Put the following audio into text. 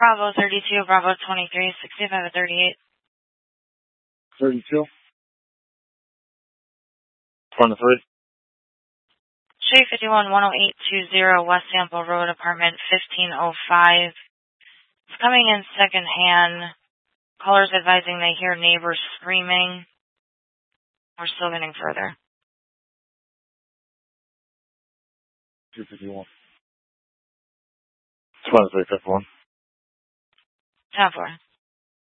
Bravo 32, Bravo 23, 65 at 38. 32. 23. Shea 51, 10820 West Sample Road, apartment 1505. It's coming in secondhand. Callers advising they hear neighbors screaming. We're still getting further. 251. 23, 51. 10-4.